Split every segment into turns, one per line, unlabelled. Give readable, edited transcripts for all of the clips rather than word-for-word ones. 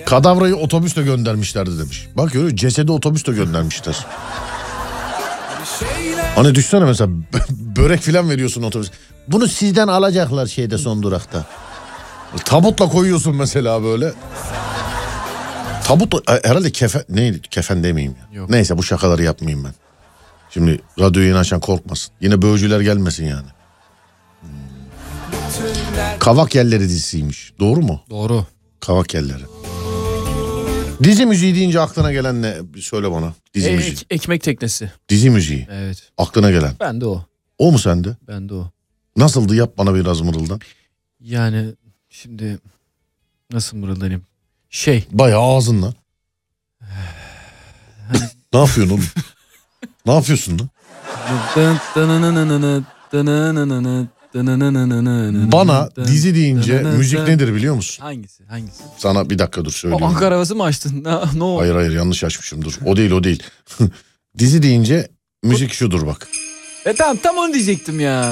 Kadavrayı otobüsle göndermişlerdi demiş. Bak görüyor, cesedi otobüsle göndermişler. Hani düşsene mesela börek filan veriyorsun otobüs. Bunu sizden alacaklar şeyde, son durakta. Tabutla koyuyorsun mesela böyle. Tabut herhalde kefen, neydi? Kefen demeyeyim ya. Yok. Neyse, bu şakaları yapmayayım ben. Şimdi radyoyu yeni açan korkmasın. Yine böğcüler gelmesin yani. Kavak Yelleri dizisiymiş. Doğru mu?
Doğru.
Kavak Yelleri. Dizi müziği deyince aklına gelen ne? Söyle bana. Dizi müziği.
Ekmek teknesi.
Dizi müziği.
Evet.
Aklına gelen.
Ben de o.
O mu sende?
Ben de o. Nasıldı?
Yap bana biraz mırıldan.
Yani şimdi nasıl mırıldanayım?
Bayağı ağzınla. Ne yapıyorsun oğlum? Ne yapıyorsun lan? Bana dizi deyince müzik nedir biliyor musun?
Hangisi?
Sana bir dakika dur söyleyeyim.
Ankara havası mı açtın? Ne oldu?
Hayır yanlış açmışım, dur. O değil. Dizi deyince müzik şudur bak.
Tamam, tam onu diyecektim ya.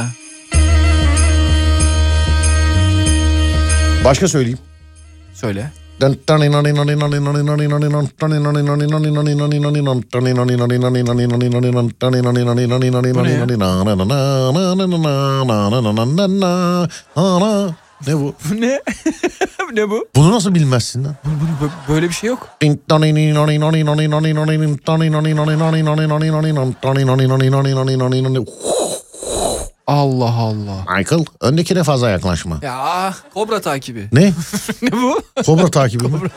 Başka söyleyeyim.
Söyle.
Ne bu?
Ne? Ne bu?
Bunu nasıl bilmezsin lan?
Böyle bir şey yok. Allah Allah.
Michael, öndekine fazla yaklaşma.
Ya kobra takibi.
Ne?
Ne bu?
Kobra takibi mi?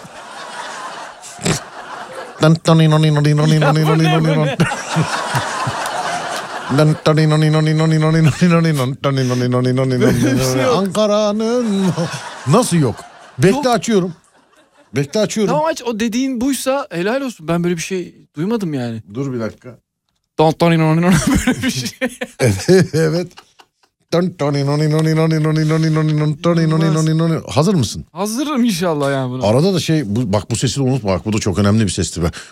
Ankara'nın nasıl yok? Bekle açıyorum.
Tamam aç, o dediğin buysa helal olsun. Ben böyle bir şey duymadım yani.
Dur bir dakika.
Böyle bir şey.
Evet. Hazır mısın?
Hazırım inşallah yani buna.
Arada da bak bu sesi unutma, bak bu da çok önemli bir sestir be.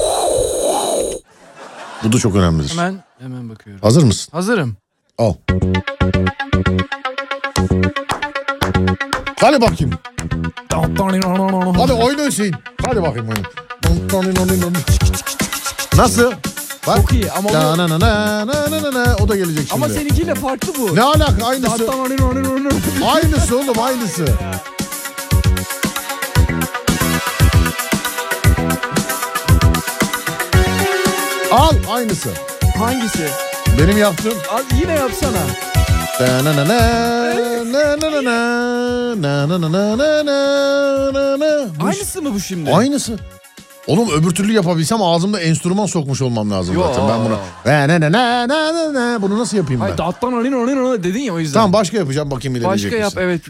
Bu da çok önemlidir.
Hemen bakıyorum.
Hazır mısın?
Hazırım.
Al. Hadi bakayım. Hadi oyna Hüseyin. Hadi bakayım. Nasıl? Bak.
Çok iyi ama
o da gelecek şimdi.
Ama seninkiyle farklı bu.
Ne alaka, aynısı. Aynısı oğlum, aynısı. Al aynısı.
Hangisi?
Benim yaptığım.
Al, yine yapsana. Aynısı mı bu şimdi?
Aynısı. Oğlum öbür türlü yapabilsem ağzımda enstrüman sokmuş olmam lazım zaten. Ben bunu bunu nasıl yapayım ben?
Hayır, dattan dedin ya, o yüzden.
Tamam, başka yapacağım, bakayım bilebilecek misin?
Başka yap, evet.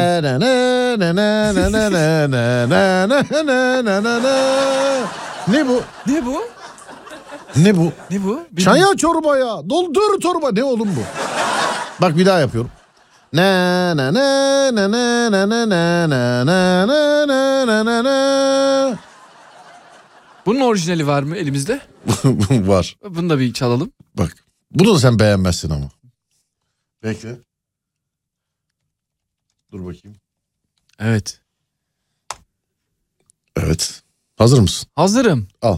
Ne bu?
Ne bu?
Ne bu?
Ne bu?
Çaya çorbaya doldur torba, ne oğlum bu? Bak bir daha yapıyorum.
Bunun orijinali var mı elimizde?
Var.
Bunu da bir çalalım.
Bak. Bunu da sen beğenmezsin ama. Bekle. Dur bakayım.
Evet.
Evet. Hazır mısın?
Hazırım.
Al.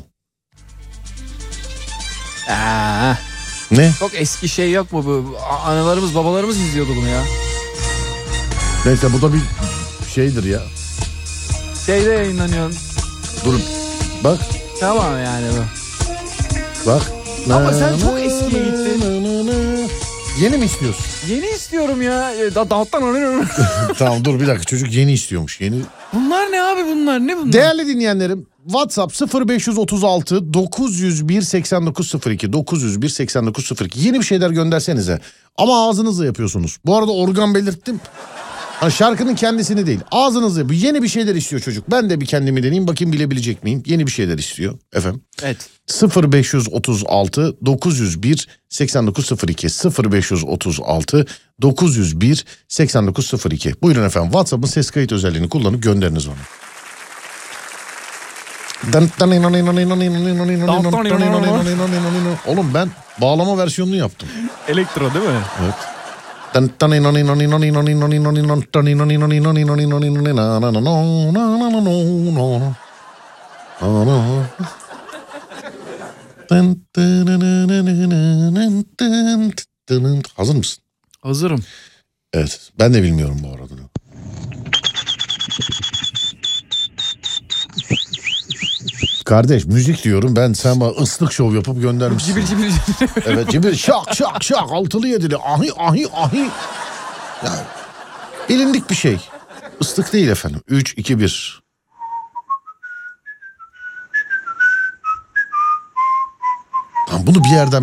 Ne? Çok eski şey yok mu bu? Analarımız, babalarımız izliyordu bunu ya.
Neyse, bu da bir şeydir ya.
Şeyde yayınlanıyor.
Dur. Bak.
Tamam yani bu.
Bak.
Ama sen çok eskiye gittin.
Yeni mi istiyorsun?
Yeni istiyorum ya.
Tamam dur bir dakika, çocuk yeni istiyormuş. Yeni.
Bunlar ne abi, bunlar ne bunlar?
Değerli dinleyenlerim, WhatsApp 0536 901 8902 901 8902. Yeni bir şeyler göndersenize. Ama ağzınızla yapıyorsunuz. Bu arada organ belirttim. Hani şarkının kendisini değil, ağzınızla yapıyor. Yeni bir şeyler istiyor çocuk. Ben de bir kendimi deneyeyim, bakayım bilebilecek miyim? Yeni bir şeyler istiyor efendim.
Evet.
0536 901 8902 0536 901 8902. Buyurun efendim, WhatsApp'ın ses kayıt özelliğini kullanıp gönderiniz bana. Oğlum ben bağlama versiyonunu yaptım.
Elektro değil mi?
Evet. Hazır mısın?
Hazırım.
Evet. Ben de bilmiyorum bu arada. Kardeş müzik diyorum ben, sen bana ıslık şov yapıp göndermişsin.
Cibir cibir cibir.
Evet, cibir şak şak şak, altılı yedili ahi ahi ahi. Ya, bilindik bir şey. Islık değil efendim. 3, 2, 1. Lan bunu bir yerden